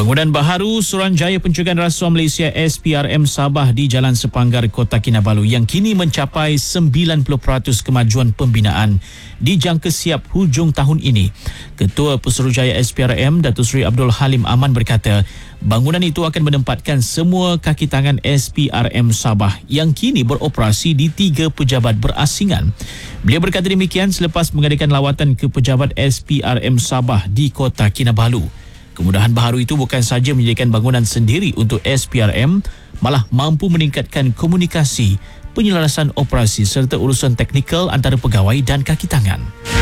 Bangunan baharu Suruhanjaya Pencegahan Rasuah Malaysia SPRM Sabah di Jalan Sepanggar Kota Kinabalu yang kini mencapai 90% kemajuan pembinaan dijangka siap hujung tahun ini. Ketua Pesuruhjaya SPRM Datuk Seri Abdul Halim Aman berkata, bangunan itu akan menempatkan semua kaki tangan SPRM Sabah yang kini beroperasi di 3 pejabat berasingan. Beliau berkata demikian selepas mengadakan lawatan ke pejabat SPRM Sabah di Kota Kinabalu. Kemudahan baharu itu bukan sahaja menyediakan bangunan sendiri untuk SPRM, malah mampu meningkatkan komunikasi, penyelarasan operasi serta urusan teknikal antara pegawai dan kaki tangan.